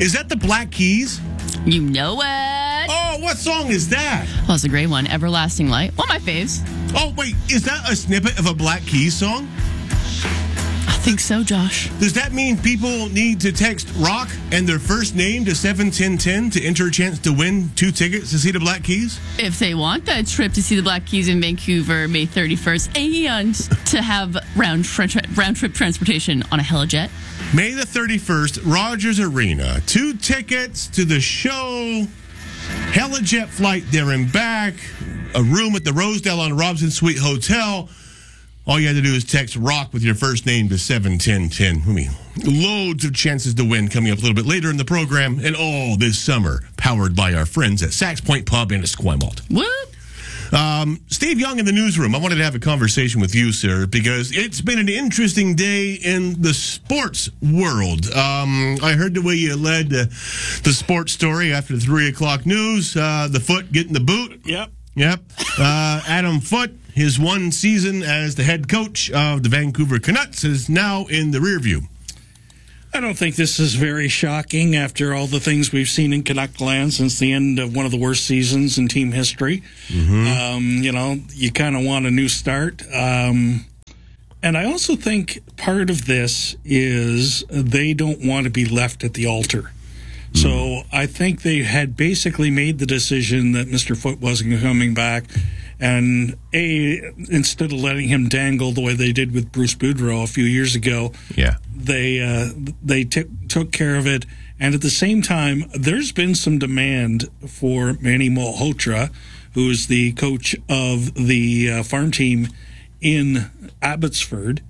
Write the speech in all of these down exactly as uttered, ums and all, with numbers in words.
Is that the Black Keys? You know it. Oh, what song is that? Oh, it's a great one. Everlasting Light. One of my faves. Oh, wait, is that a snippet of a Black Keys song? I think so, Josh. Does that mean people need to text rock and their first name to seven ten ten to enter a chance to win two tickets to see the Black Keys? If they want that trip to see the Black Keys in Vancouver May thirty-first and to have round, round trip transportation on a helijet. May the thirty-first, Rogers Arena. Two tickets to the show, helijet flight there and back, a room at the Rosedale on Robson Suite Hotel. All you have to do is text rock with your first name to seven ten ten. I mean, loads of chances to win coming up a little bit later in the program, and all this summer, powered by our friends at Sax Point Pub in Esquimalt. What? Um, Steve Young in the newsroom. I wanted to have a conversation with you, sir, because it's been an interesting day in the sports world. Um, I heard the way you led uh, the sports story after the three o'clock news. Uh, the Foot getting the boot. Yep. Yep. Uh, Adam Foote, his one season as the head coach of the Vancouver Canucks is now in the rear view. I don't think this is very shocking after all the things we've seen in Canuck land since the end of one of the worst seasons in team history. Mm-hmm. Um, you know, you kind of want a new start. Um, and I also think part of this is they don't want to be left at the altar. Mm-hmm. So I think they had basically made the decision that Mister Foote wasn't coming back. And A, instead of letting him dangle the way they did with Bruce Boudreau a few years ago, yeah, they uh, they t- took care of it. And at the same time, there's been some demand for Manny Malhotra, who is the coach of the uh, farm team in Abbotsford,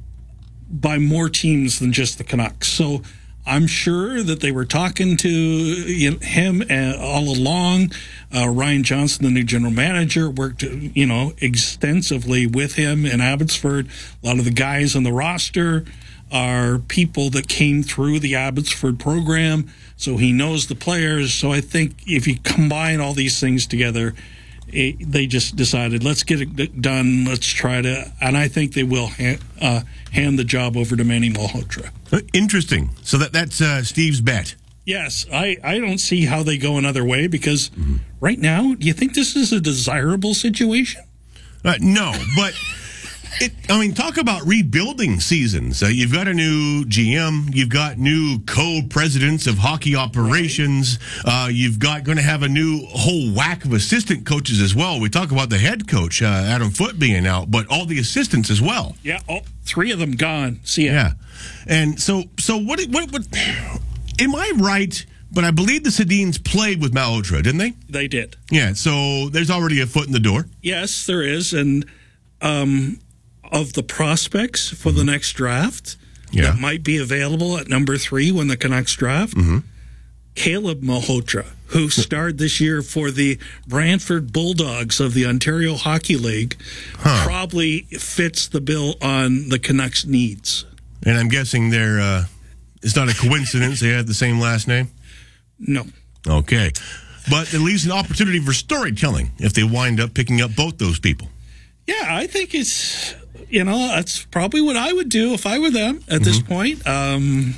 by more teams than just the Canucks. So I'm sure that they were talking to you know, him uh, all along. Uh, Ryan Johnson, the new general manager, worked you know extensively with him in Abbotsford. A lot of the guys on the roster are people that came through the Abbotsford program, so he knows the players. So I think if you combine all these things together, it, they just decided, let's get it done. Let's try to, and I think they will ha- uh, hand the job over to Manny Malhotra. Interesting. So that that's uh, Steve's bet. Yes, I, I don't see how they go another way because mm-hmm. right now, do you think this is a desirable situation? Uh, no, but it, I mean, talk about rebuilding seasons. Uh, you've got a new G M. You've got new co-presidents of hockey operations. Right. Uh, you've got going to have a new whole whack of assistant coaches as well. We talk about the head coach, uh, Adam Foote, being out, but all the assistants as well. Yeah, all, three of them gone. See ya. Yeah, and so so what? What? what Am I right? But I believe the Sedins played with Malhotra, didn't they? They did. Yeah, so there's already a foot in the door. Yes, there is. And um, of the prospects for the next draft yeah. that might be available at number three when the Canucks draft, mm-hmm. Caleb Malhotra, who starred this year for the Brantford Bulldogs of the Ontario Hockey League, huh. probably fits the bill on the Canucks' needs. And I'm guessing they're... Uh It's not a coincidence they had the same last name? No. Okay. But it leaves an opportunity for storytelling if they wind up picking up both those people. Yeah, I think it's, you know, that's probably what I would do if I were them at mm-hmm. this point. Um,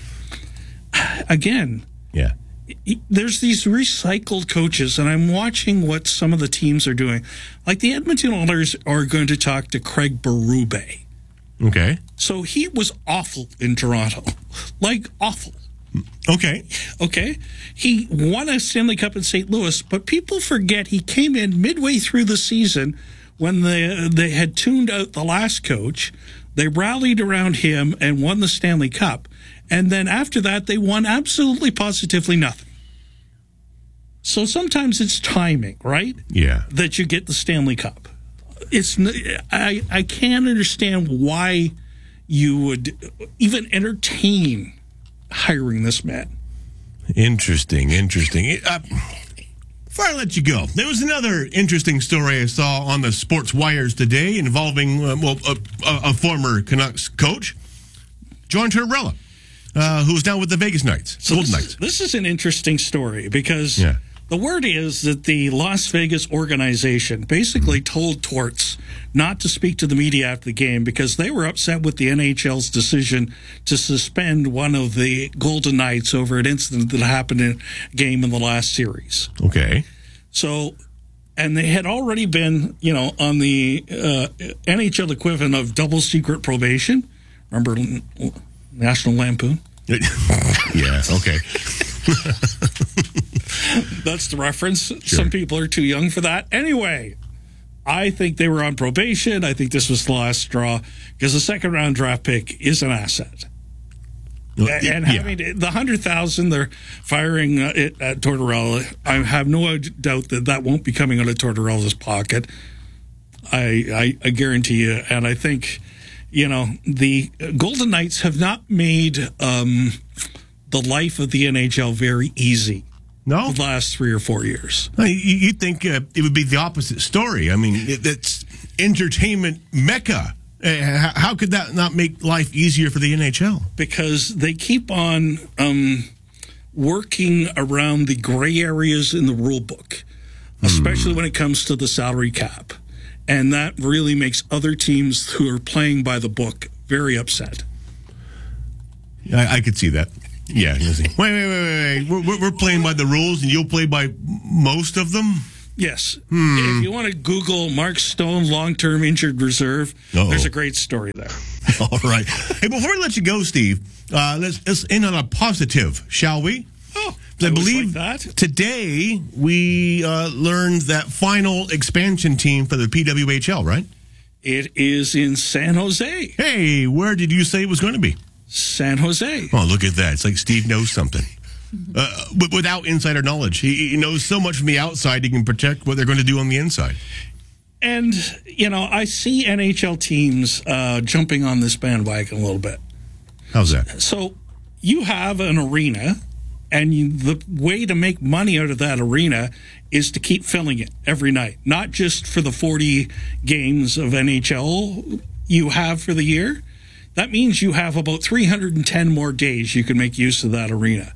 again, yeah, there's these recycled coaches, and I'm watching what some of the teams are doing. Like the Edmonton Oilers are going to talk to Craig Berube. Okay. So he was awful in Toronto. Like, awful. Okay. Okay. He won a Stanley Cup in Saint Louis, but people forget he came in midway through the season when they, they had tuned out the last coach. They rallied around him and won the Stanley Cup. And then after that, they won absolutely positively nothing. So sometimes it's timing, right? Yeah. That you get the Stanley Cup. It's I I can't understand why you would even entertain hiring this man. Interesting, interesting. Uh, before I let you go, there was another interesting story I saw on the Sports Wires today involving uh, well a, a, a former Canucks coach, John Tortorella, uh, who's now with the Vegas Knights, so Golden this Knights. Is, this is an interesting story because yeah. The word is that the Las Vegas organization basically told Torts not to speak to the media after the game because they were upset with the N H L's decision to suspend one of the Golden Knights over an incident that happened in a game in the last series. Okay. So, and they had already been, you know, on the uh, N H L equivalent of double secret probation. Remember National Lampoon? Yeah, okay. That's the reference. Sure. Some people are too young for that. Anyway, I think they were on probation. I think this was the last straw because the second round draft pick is an asset. Well, and yeah. having the one hundred thousand they're firing uh, it at Tortorella, I have no doubt that that won't be coming out of Tortorella's pocket. I, I, I guarantee you. And I think, you know, the Golden Knights have not made um, the life of the N H L very easy. No? The last three or four years. You, you'd think uh, it would be the opposite story. I mean, it, it's entertainment mecca. Uh, how could that not make life easier for the N H L? Because they keep on um, working around the gray areas in the rule book, especially mm. when it comes to the salary cap. And that really makes other teams who are playing by the book very upset. I, I could see that. Yeah. Wait, wait, wait, wait, wait. We're, we're playing by the rules, and you'll play by most of them? Yes. Hmm. If you want to Google Mark Stone long-term injured reserve, Uh-oh. There's a great story there. All right. Hey, before we let you go, Steve, uh, let's, let's end on a positive, shall we? Oh, I, I believe like that. Today we uh, learned that final expansion team for the P W H L, right? It is in San Jose. Hey, where did you say it was going to be? San Jose. Oh, look at that. It's like Steve knows something. Uh, but without insider knowledge. He, he knows so much from the outside he can protect what they're going to do on the inside. And, you know, I see N H L teams uh, jumping on this bandwagon a little bit. How's that? So you have an arena, and you, the way to make money out of that arena is to keep filling it every night, not just for the forty games of N H L you have for the year. That means you have about three hundred ten more days you can make use of that arena.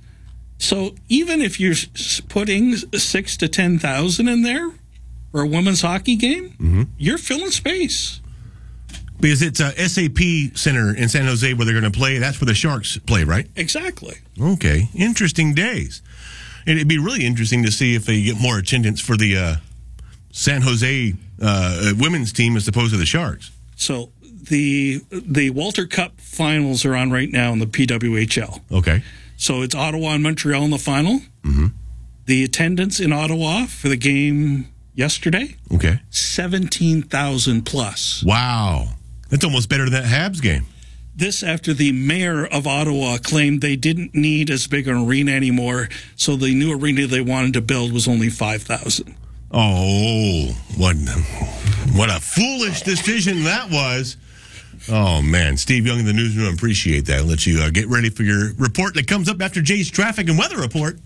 So even if you're putting six to ten thousand in there for a women's hockey game, mm-hmm. you're filling space. Because it's a S A P Center in San Jose where they're going to play. That's where the Sharks play, right? Exactly. Okay. Interesting days. And it'd be really interesting to see if they get more attendance for the uh, San Jose uh, women's team as opposed to the Sharks. So the the Walter Cup finals are on right now in the P W H L. Okay. So it's Ottawa and Montreal in the final. Mm-hmm. The attendance in Ottawa for the game yesterday, okay, seventeen thousand plus. Wow. That's almost better than that Habs game. This after the mayor of Ottawa claimed they didn't need as big an arena anymore, so the new arena they wanted to build was only five thousand. Oh, what, what a foolish decision that was. Oh, man. Steve Young in the newsroom, appreciate that. I'll let you uh, get ready for your report that comes up after Jay's traffic and weather report.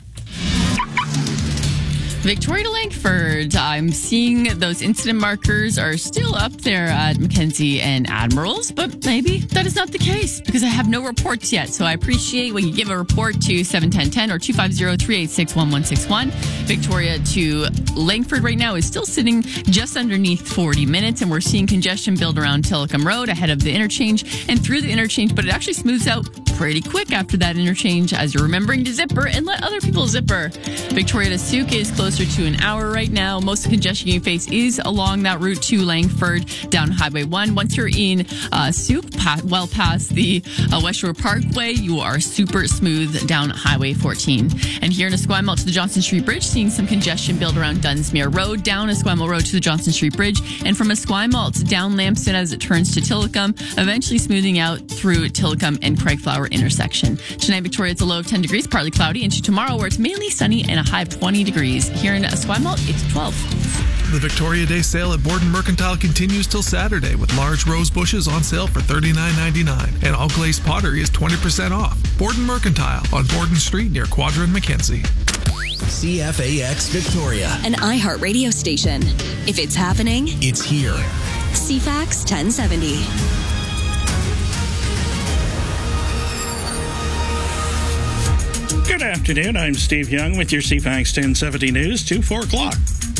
Victoria to Langford. I'm seeing those incident markers are still up there at Mackenzie and Admirals, but maybe that is not the case because I have no reports yet. So I appreciate when you give a report to seven one zero one zero or two five zero, three eight six, one one six one. Victoria to Langford right now is still sitting just underneath forty minutes, and we're seeing congestion build around Tillicum Road ahead of the interchange and through the interchange, but it actually smooths out pretty quick after that interchange as you're remembering to zipper and let other people zipper. Victoria to Sooke is closer to an hour right now. Most of the congestion you face is along that route to Langford down Highway one. Once you're in uh, Sooke, pa- well past the uh, West Shore Parkway, you are super smooth down Highway fourteen. And here in Esquimalt to the Johnson Street Bridge, seeing some congestion build around Dunsmuir Road, down Esquimalt Road to the Johnson Street Bridge, and from Esquimalt down Lambston as it turns to Tillicum, eventually smoothing out through Tillicum and Craigflower intersection. Tonight, Victoria, it's a low of ten degrees, partly cloudy, into tomorrow where it's mainly sunny and a high of twenty degrees. Here in Esquimalt, it's twelve. The Victoria Day sale at Borden Mercantile continues till Saturday with large rose bushes on sale for thirty-nine ninety-nine, and all glazed pottery is twenty percent off. Borden Mercantile on Borden Street near Quadra and Mackenzie. C F A X Victoria, an iHeart radio station. If it's happening, it's here. C F A X ten seventy. Good Good afternoon. I'm Steve Young with your C FAX ten seventy News to four o'clock.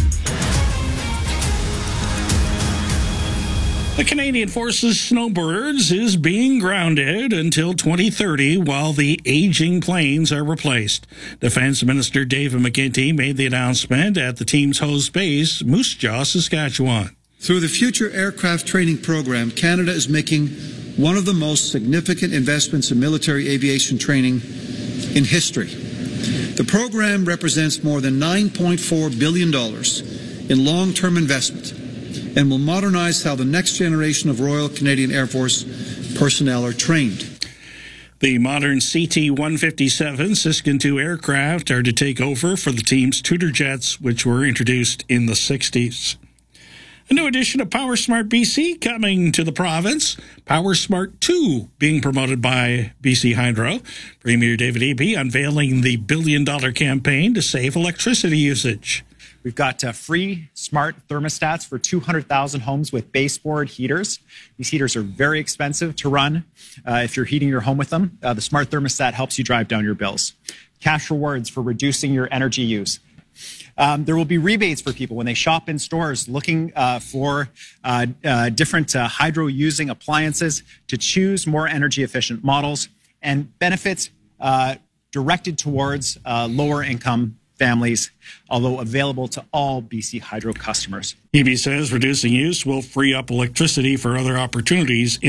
The Canadian Forces Snowbirds is being grounded until twenty thirty while the aging planes are replaced. Defense Minister David McGuinty made the announcement at the team's host base, Moose Jaw, Saskatchewan. Through the Future Aircraft Training Program, Canada is making one of the most significant investments in military aviation training in history. The program represents more than nine point four billion dollars in long-term investment and will modernize how the next generation of Royal Canadian Air Force personnel are trained. The modern C T one fifty-seven Siskin two aircraft are to take over for the team's Tudor jets, which were introduced in the sixties. A new edition of PowerSmart B C coming to the province. PowerSmart two being promoted by B C Hydro. Premier David Eby unveiling the billion-dollar campaign to save electricity usage. We've got uh, free smart thermostats for two hundred thousand homes with baseboard heaters. These heaters are very expensive to run uh, if you're heating your home with them. Uh, the smart thermostat helps you drive down your bills. Cash rewards for reducing your energy use. Um, there will be rebates for people when they shop in stores looking uh, for uh, uh, different uh, hydro-using appliances to choose more energy-efficient models, and benefits uh, directed towards uh, lower-income families, although available to all B C Hydro customers. Eby says reducing use will free up electricity for other opportunities